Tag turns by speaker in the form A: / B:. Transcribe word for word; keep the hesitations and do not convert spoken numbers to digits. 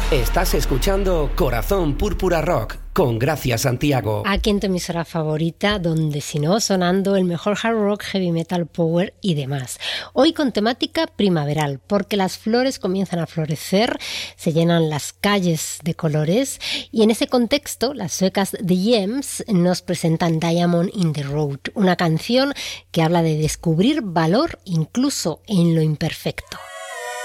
A: Estás escuchando Corazón Púrpura Rock con Gracia Santiago.
B: Aquí en tu emisora favorita, donde si no, sonando el mejor hard rock, heavy metal, power y demás. Hoy con temática primaveral, porque las flores comienzan a florecer, se llenan las calles de colores y en ese contexto las suecas The Gems nos presentan Diamond in the Road, una canción que habla de descubrir valor incluso en lo imperfecto.